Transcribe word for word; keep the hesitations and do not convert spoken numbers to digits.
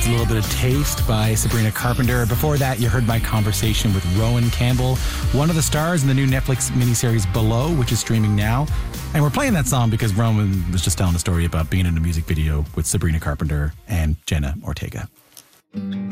a little bit of Taste by Sabrina Carpenter. Before that, you heard my conversation with Rowan Campbell, one of the stars in the new Netflix miniseries Below, which is streaming now. And we're playing that song because Rowan was just telling a story about being in a music video with Sabrina Carpenter and Jenna Ortega.